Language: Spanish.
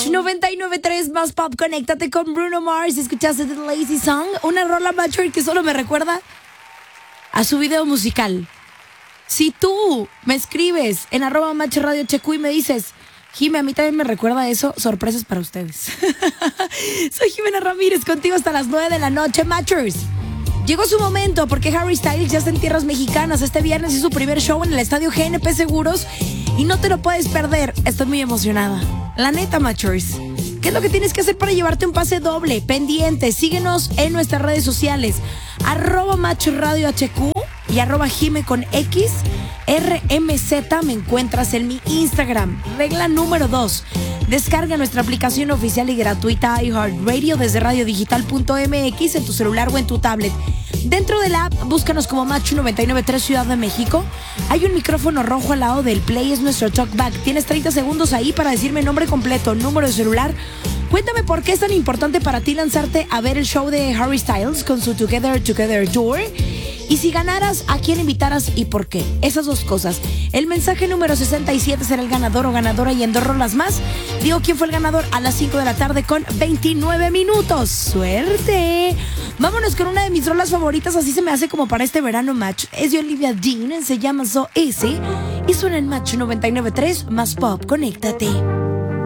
Match 99.3 más pop. Conéctate con Bruno Mars. ¿Escuchaste The Lazy Song? Una rola Matcher que solo me recuerda a su video musical. Si tú me escribes en @MatchRadioHQ y me dices, Jime, a mí también me recuerda a eso, sorpresas para ustedes. Soy Jimena Ramírez, contigo hasta las 9 de la noche, Matchers. Llegó su momento porque Harry Styles ya está en tierras mexicanas. Este viernes es su primer show en el estadio GNP Seguros y no te lo puedes perder. Estoy muy emocionada. La neta, Matchers. ¿Qué es lo que tienes que hacer para llevarte un pase doble? Pendiente, síguenos en nuestras redes sociales. @MatchRadioHQ y @Jime con X. RMZ me encuentras en mi Instagram. Regla número 2. Descarga nuestra aplicación oficial y gratuita iHeartRadio desde radiodigital.mx en tu celular o en tu tablet. Dentro de la app, búscanos como Match 99.3 Ciudad de México. Hay un micrófono rojo al lado del play, es nuestro talkback. Tienes 30 segundos ahí para decirme nombre completo, número de celular. Cuéntame por qué es tan importante para ti lanzarte a ver el show de Harry Styles con su Together Tour. Y si ganaras, ¿a quién invitaras y por qué? Esas dos cosas. El mensaje número 67 será el ganador o ganadora y en 2 rolas más digo quién fue el ganador a las 5 de la tarde con 29 minutos. ¡Suerte! Vámonos con una de mis rolas favoritas, así se me hace como para este verano, Match. Es de Olivia Dean, se llama So Easy y suena en Match 99.3 más pop. Conéctate.